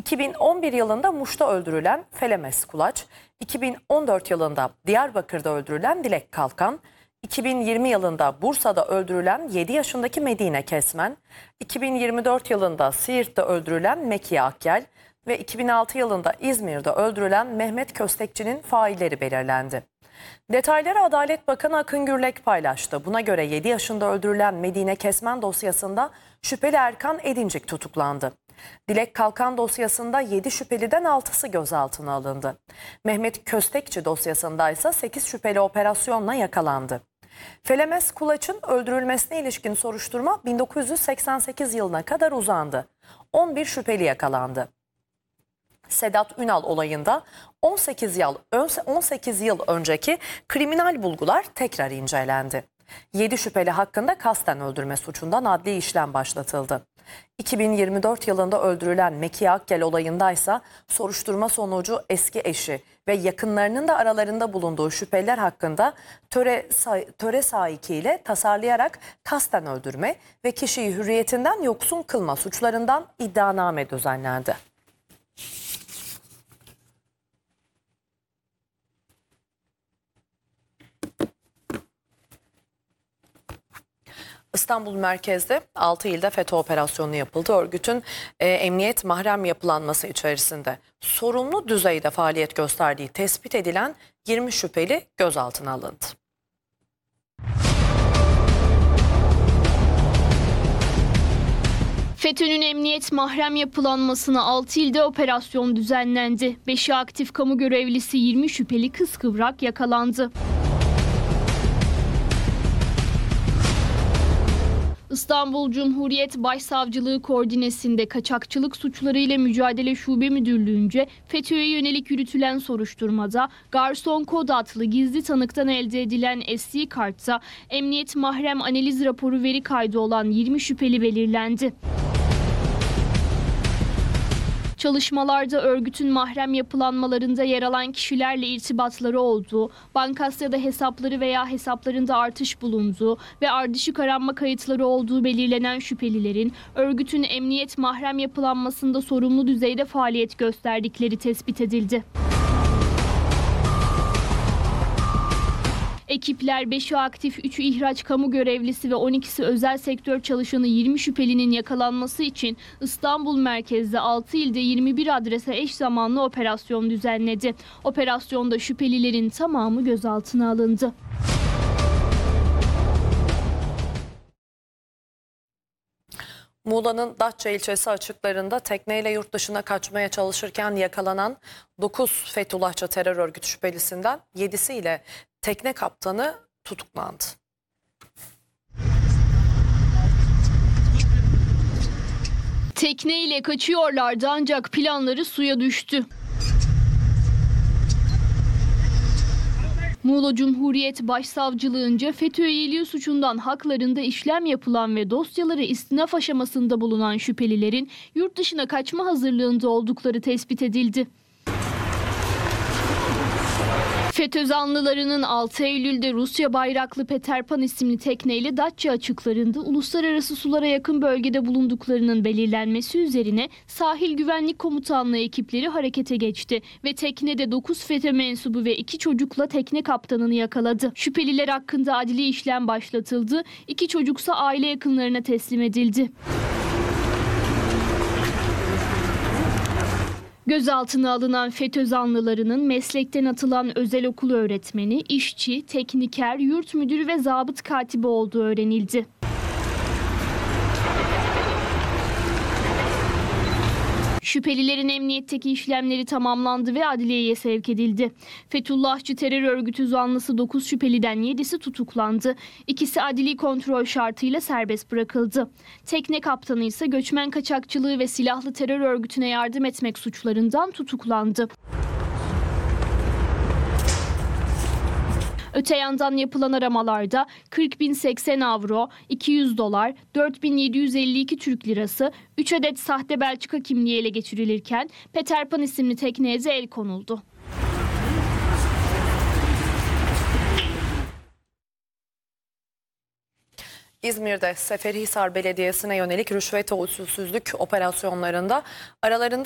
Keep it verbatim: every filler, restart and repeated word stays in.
iki bin on bir yılında Muş'ta öldürülen Felemes Kulaç, iki bin on dört yılında Diyarbakır'da öldürülen Dilek Kalkan, iki bin yirmi yılında Bursa'da öldürülen yedi yaşındaki Medine Kesmen, iki bin yirmi dört yılında Siirt'te öldürülen Mekiye Akyel ve iki bin altı yılında İzmir'de öldürülen Mehmet Köstekçi'nin failleri belirlendi. Detayları Adalet Bakanı Akın Gürlek paylaştı. Buna göre yedi yaşında öldürülen Medine Kesmen dosyasında şüpheli Erkan Edincik tutuklandı. Dilek Kalkan dosyasında yedi şüpheliden altısı gözaltına alındı. Mehmet Köstekçi dosyasında ise sekiz şüpheli operasyonla yakalandı. Felemes Kulaç'ın öldürülmesine ilişkin soruşturma bin dokuz yüz seksen sekiz yılına kadar uzandı. on bir şüpheli yakalandı. Sedat Ünal olayında on sekiz yıl, on sekiz yıl önceki kriminal bulgular tekrar incelendi. yedi şüpheli hakkında kasten öldürme suçundan adli işlem başlatıldı. iki bin yirmi dört yılında öldürülen Mekiye Akyel olayındaysa soruşturma sonucu eski eşi ve yakınlarının da aralarında bulunduğu şüpheliler hakkında töre, töre sahikiyle tasarlayarak kasten öldürme ve kişiyi hürriyetinden yoksun kılma suçlarından iddianame düzenlendi. İstanbul merkezde altı ilde FETÖ operasyonu yapıldı. Örgütün e, emniyet mahrem yapılanması içerisinde sorumlu düzeyde faaliyet gösterdiği tespit edilen yirmi şüpheli gözaltına alındı. FETÖ'nün emniyet mahrem yapılanmasına altı ilde operasyon düzenlendi. beşi aktif kamu görevlisi, yirmi şüpheli kıskıvrak yakalandı. İstanbul Cumhuriyet Başsavcılığı koordinesinde Kaçakçılık Suçları ile Mücadele Şube Müdürlüğü'nce FETÖ'ye yönelik yürütülen soruşturmada Garson Kod adlı gizli tanıktan elde edilen S D kartta emniyet mahrem analiz raporu veri kaydı olan yirmi şüpheli belirlendi. Çalışmalarda örgütün mahrem yapılanmalarında yer alan kişilerle irtibatları olduğu, Bankasya'da hesapları veya hesaplarında artış bulunduğu ve ardışık aranma kayıtları olduğu belirlenen şüphelilerin örgütün emniyet mahrem yapılanmasında sorumlu düzeyde faaliyet gösterdikleri tespit edildi. Ekipler beşi aktif, üçü ihraç kamu görevlisi ve on ikisi özel sektör çalışanı yirmi şüphelinin yakalanması için İstanbul merkezde altı ilde yirmi bir adrese eş zamanlı operasyon düzenledi. Operasyonda şüphelilerin tamamı gözaltına alındı. Muğla'nın Datça ilçesi açıklarında tekneyle yurt dışına kaçmaya çalışırken yakalanan dokuz Fethullahçı terör örgütü şüphelisinden yedisiyle tekne kaptanı tutuklandı. Tekneyle kaçıyorlardı ancak planları suya düştü. Muğla Cumhuriyet Başsavcılığınca FETÖ üyeliği suçundan haklarında işlem yapılan ve dosyaları istinaf aşamasında bulunan şüphelilerin yurt dışına kaçma hazırlığında oldukları tespit edildi. FETÖ zanlılarının altı Eylül'de Rusya bayraklı Peterpan isimli tekneyle Datça açıklarında uluslararası sulara yakın bölgede bulunduklarının belirlenmesi üzerine Sahil Güvenlik Komutanlığı ekipleri harekete geçti ve teknede dokuz FETÖ mensubu ve iki çocukla tekne kaptanını yakaladı. Şüpheliler hakkında adli işlem başlatıldı, iki çocuksa aile yakınlarına teslim edildi. Gözaltına alınan FETÖ zanlılarının meslekten atılan özel okul öğretmeni, işçi, tekniker, yurt müdürü ve zabıt katibi olduğu öğrenildi. Şüphelilerin emniyetteki işlemleri tamamlandı ve adliyeye sevk edildi. Fethullahçı terör örgütü zanlısı dokuz şüpheliden yedisi tutuklandı. İkisi adli kontrol şartıyla serbest bırakıldı. Tekne kaptanı ise göçmen kaçakçılığı ve silahlı terör örgütüne yardım etmek suçlarından tutuklandı. Öte yandan yapılan aramalarda kırk bin seksen avro, iki yüz dolar, dört bin yedi yüz elli iki Türk lirası, üç adet sahte Belçika kimliği ele geçirilirken Peterpan isimli tekneye de el konuldu. İzmir'de Seferihisar Belediyesi'ne yönelik rüşvet ve usulsüzlük operasyonlarında aralarında